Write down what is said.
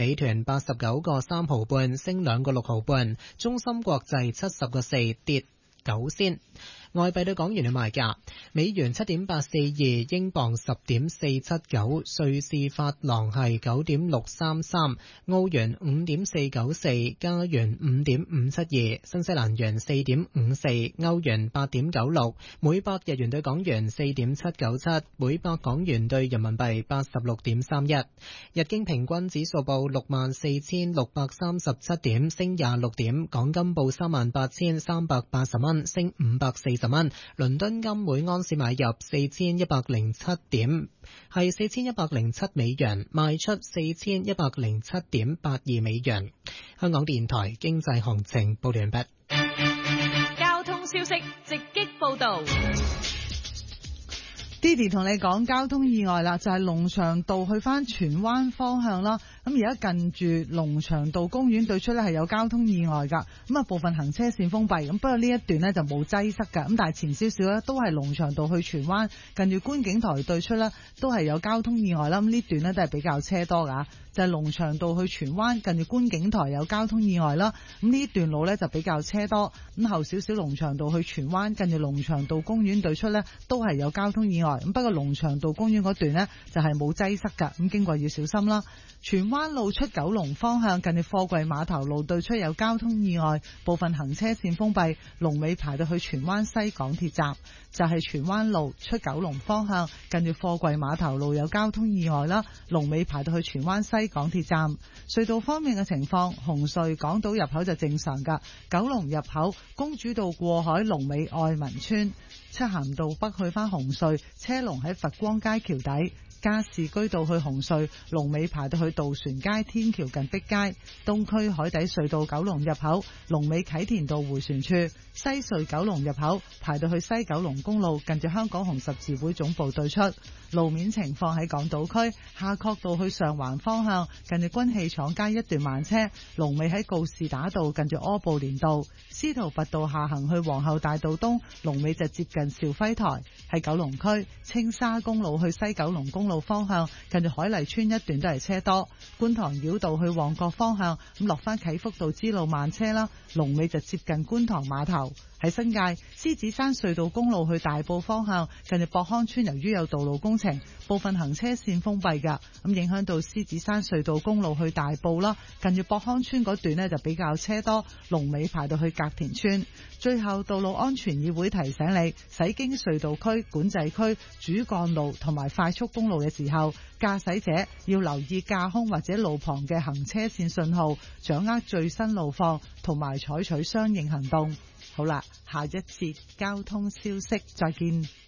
美團89個3毫半，升2個6毫半；中芯國際70個4，跌9仙。外幣對港元嘅賣價：美元7.842，英鎊10.479，瑞士法郎係9.633，澳元5.494，加元5.572，新西蘭元4.54，歐元8.96，每百日元對港元4.797，每百港元對人民幣86.31。日經平均指數報64,637點，升26點。港金報38,380蚊，升540蚊。倫敦金每安士買入4107點，係4107美元，賣出4107.82美元。香港電台經濟行情報完畢。 交通消息直擊報道。 Didi 同你講交通意外啦，就係龍翔道去翻荃灣方向啦。咁而家近住龍翔道公園對出呢係有交通意外噶，咁啊部分行車線封閉，咁不過呢一段呢就冇擠塞噶，咁但係前少少呢都係龍翔道去荃灣近住觀景台對出呢都係有交通意外啦。咁呢段呢都係比較車多噶，就係龍翔道去荃灣近住觀景台有交通意外啦。咁呢段路呢就比較車多，咁後少少龍翔道去荃灣近住龍翔道公園對出呢都係有交通意外，咁不過龍翔道公園嗰段呢就係冇擠塞噶，咁經過要小心啦。荃灣路出九龍方向近住貨櫃碼頭路對出有交通意外，部分行車線封閉，龍尾排到去荃灣西港鐵站。就係荃灣路出九龍方向近住貨櫃碼頭路有交通意外啦，龍尾排到去荃灣西港鐵站。隧道方面嘅情況，紅隧港島入口就正常噶，九龍入口公主道過海龍尾愛民村，漆咸道北去返紅隧車龍喺佛光街橋底。加士居道去紅隧龍尾排到去渡船街天橋近碧街，東區海底隧道九龍入口龍尾啟田道迴旋處，西隧九龍入口排到去西九龍公路近住香港紅十字會總部對出。路面情況喺港島區夏慤道去上環方向近住軍器廠街一段慢車，龍尾喺告士打道近住柯布連道，司徒拔道下行去皇后大道東龍尾就接近肇輝台。喺九龍區青沙公路去西九龍公路方向近住海麗村一段都係車多，觀塘繞道去旺角方向咁落返啟福道支路慢車啦，龍尾就接近觀塘碼頭。喺新界獅子山隧道公路去大埔方向近住博康村，由於有道路工程，部分行車線封閉噶，咁影響到獅子山隧道公路去大埔啦，近住博康村嗰段呢就比較車多，龍尾排到去隔田村。最後道路安全議會提醒你，駛經隧道區、管制區、主幹路同埋快速公路嘅時候，駕駛者要留意架空或者路旁嘅行車線信號，掌握最新路況同埋採取相應行動。好啦，下一節交通消息再見。